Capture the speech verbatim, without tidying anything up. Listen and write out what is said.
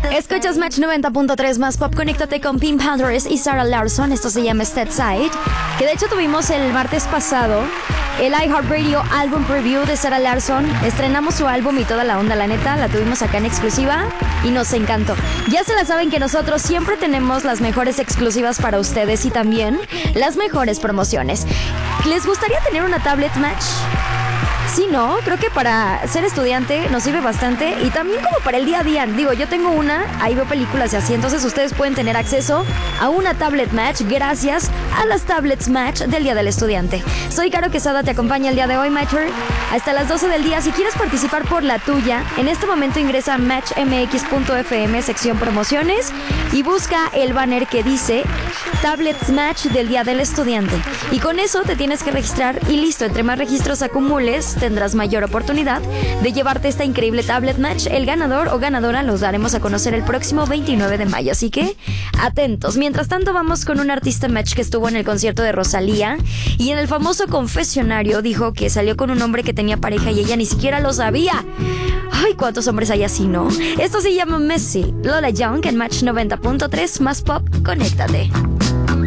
Escuchas Match noventa punto tres más pop. Conéctate con Pink Panthers y Sarah Larsson. Esto se llama Stateside, que de hecho tuvimos el martes pasado el iHeartRadio Album Preview de Sarah Larsson. Estrenamos su álbum y toda la onda, la neta, la tuvimos acá en exclusiva y nos encantó. Ya se la saben que nosotros siempre tenemos las mejores exclusivas para ustedes y también las mejores promociones. ¿Les gustaría tener una tablet Match? Sí, no, creo que para ser estudiante nos sirve bastante y también como para el día a día. Digo, yo tengo una, ahí veo películas y así, entonces ustedes pueden tener acceso a una tablet Match gracias a las tablets Match del Día del Estudiante. Soy Caro Quesada, te acompaña el día de hoy, Matcher, hasta las doce del día. Si quieres participar por la tuya, en este momento ingresa a match m x punto f m, sección promociones, y busca el banner que dice Tablets Match del Día del Estudiante. Y con eso te tienes que registrar y listo, entre más registros acumules, tendrás mayor oportunidad de llevarte esta increíble tablet Match. El ganador o ganadora los daremos a conocer el próximo veintinueve de mayo, así que atentos. Mientras tanto, vamos con un artista Match que estuvo en el concierto de Rosalía y en el famoso confesionario dijo que salió con un hombre que tenía pareja y ella ni siquiera lo sabía. Ay, ¿cuántos hombres hay así, no? Esto se llama Messi, Lola Young en Match noventa punto tres más pop. Conéctate.